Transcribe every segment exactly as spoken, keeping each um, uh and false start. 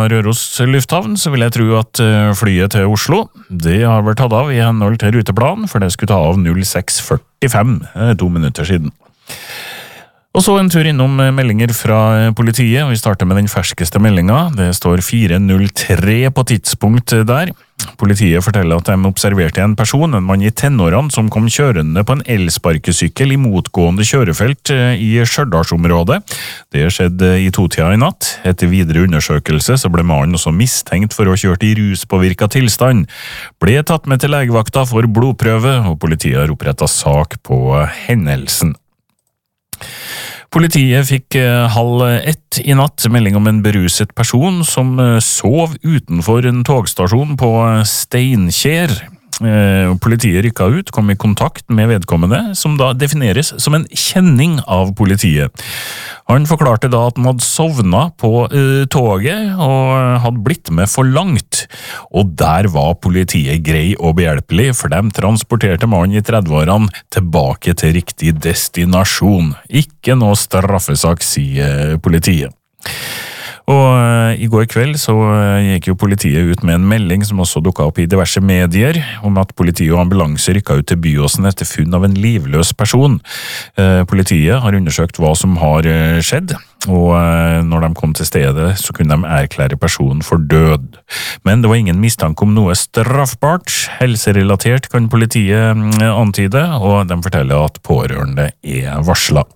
Røros lufthavn, så vil jeg tro at flyet til Oslo, det har vært tatt av i henhold til ruteplan, for det skulle ta av null seks førtifem, to minutter siden. Og så en tur innom meldinger fra politiet, og vi starter med den ferskeste meldinga. Det står fire null tre på tidspunkt der. Politiet forteller at de observerte en person, en mann i tenårene, som kom kjørende på en elsparkesykkel i motgående kjørefelt i Stjørdalsområdet. Det skjedde i totida i natt. Etter videre undersøkelse så ble mannen også mistenkt for å ha kjørt i ruspåvirket tilstand. Ble tatt med til legevakta for blodprøve, og politiet har opprettet sak på hendelsen. Politiet fikk halv ett i natt melding om en beruset person som sov utenfor en togstasjon på Steinkjer. Politiet rykket ut, kom i kontakt med vedkommende, som da defineres som en kjenning av politiet. Han forklarte da at han hadde sovnet på uh, toget og hadde blitt med for langt, og der var politiet grei og behjelpelig, for de transporterte mannen i trettiårene tilbake til riktig destinasjon. Ikke noe straffesak, sier politiet. Og uh, i går kveld så uh, gikk jo politiet ut med en melding som også dukket opp i diverse medier, om at politiet og ambulanse rykket ut til Byåsen etter funn av en livløs person. Uh, politiet har undersøkt hva som har uh, skjedd, og uh, når de kom til stedet så kunne de erklære personen for død. Men det var ingen mistanke om noe straffbart. Helserelatert kan politiet uh, antyde, og de forteller at pårørende er varslet.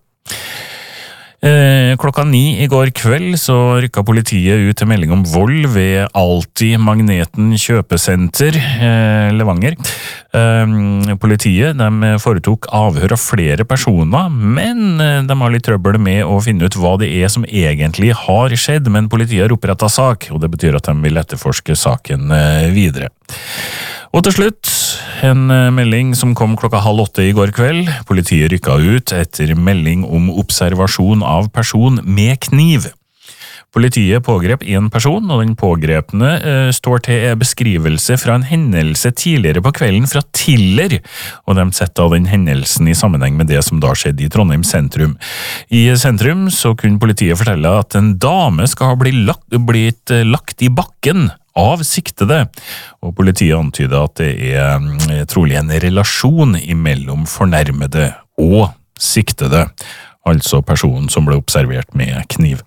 Eh, klokka ni i går kveld så rykket politiet ut til melding om vold ved Alltid Magneten kjøpesenter, eh, Levanger. Eh, politiet de foretok avhør av flere personer, men de har litt trøbbel med å finne ut hva det er som egentlig har skjedd, men politiet har opprettet sak, og det betyr at de vil etterforske saken eh, videre. Og til slutt, en melding som kom klokka halv åtte i går kveld. Politiet rykket ut etter melding om observasjon av person med kniv. Politiet pågrep en person, og den pågrepne eh, står til beskrivelse fra en hendelse tidligere på kvelden fra Tiller, og de setter den hendelsen i sammenheng med det som da skjedde i Trondheim sentrum. I sentrum så kunne politiet fortelle at en dame skal ha blitt lagt, blitt lagt i bakken av siktede, og politiet antyder at det er trolig en relasjon imellom fornærmede og siktede, altså personen som ble observert med kniv.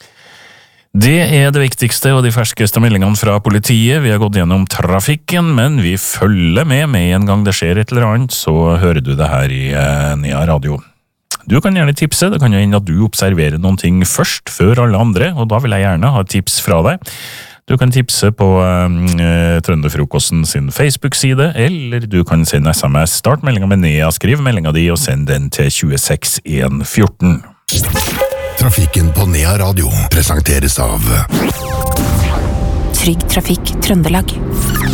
Det er det viktigste og de ferskeste meldingene fra politiet. Vi har gått gjennom trafikken, men vi følger med med en gang det skjer et eller annet, så hører du det her i Nea Radio. Du kan gjerne tipse, det kan jo hende at du observerer noen ting først, før alle andre, og da vil jeg gjerne ha tips fra deg. Du kan tipse på uh, Trønderfrokosten sin Facebook-side, eller du kan sende S M S. Start meldinga med Nea, skriv meldinga di og send den til tjueseks én fjorten. Trafikken på Nea Radio presenteres av Trygg Trafikk Trøndelag.